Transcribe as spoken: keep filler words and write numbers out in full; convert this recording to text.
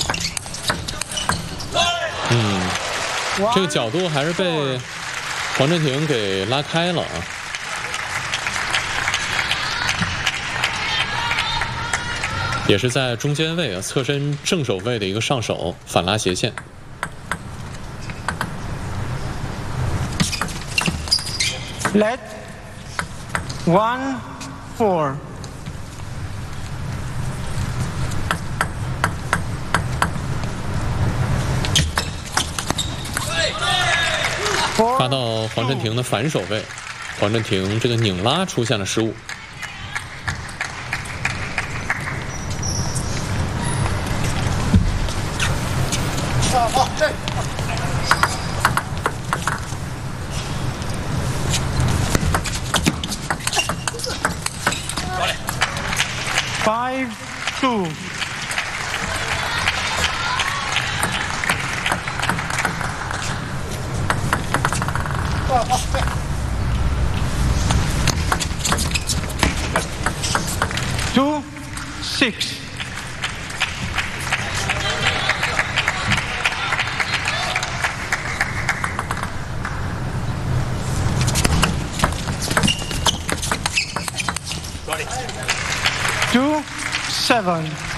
嗯，这个角度还是被黄镇廷给拉开了啊。也是在中间位啊，侧身正手位的一个上手反拉斜线。 Let one four。 发到黄镇廷的反手位，黄镇廷这个拧拉出现了失误。 Five two。Two six。Two seven。